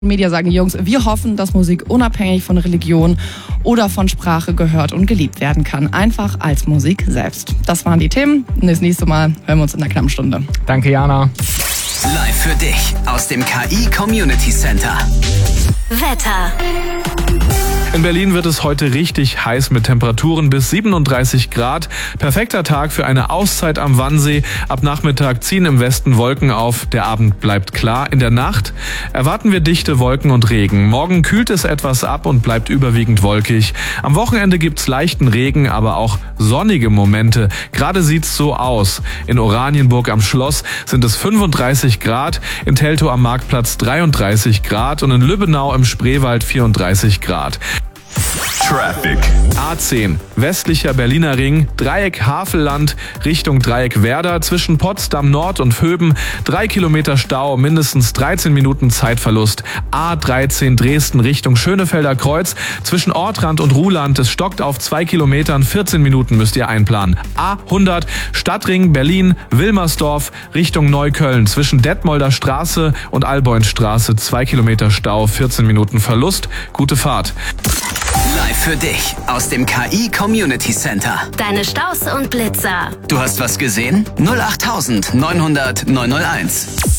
Media sagen die Jungs, wir hoffen, dass Musik unabhängig von Religion oder von Sprache gehört und geliebt werden kann. Einfach als Musik selbst. Das waren die Themen. Und das nächste Mal hören wir uns in der knappen Stunde. Danke, Jana. Live für dich aus dem KI Community Center. Wetter. In Berlin wird es heute richtig heiß mit Temperaturen bis 37 Grad. Perfekter Tag für eine Auszeit am Wannsee. Ab Nachmittag ziehen im Westen Wolken auf. Der Abend bleibt klar. In der Nacht erwarten wir dichte Wolken und Regen. Morgen kühlt es etwas ab und bleibt überwiegend wolkig. Am Wochenende gibt's leichten Regen, aber auch sonnige Momente. Gerade sieht's so aus. In Oranienburg am Schloss sind es 35 Grad, in Teltow am Marktplatz 33 Grad und in Lübbenau im Spreewald 34 Grad. Traffic. A10, westlicher Berliner Ring, Dreieck Havelland, Richtung Dreieck Werder, zwischen Potsdam Nord und Vöben, 3 Kilometer Stau, mindestens 13 Minuten Zeitverlust. A13 Dresden Richtung Schönefelder Kreuz, zwischen Ortrand und Ruhland, es stockt auf 2 Kilometern, 14 Minuten müsst ihr einplanen. A100, Stadtring Berlin, Wilmersdorf, Richtung Neukölln, zwischen Detmolder Straße und Alboinstraße, 2 Kilometer Stau, 14 Minuten Verlust. Gute Fahrt. Live für dich aus dem KI Community Center. Deine Staus und Blitzer. Du hast was gesehen? 08900 901.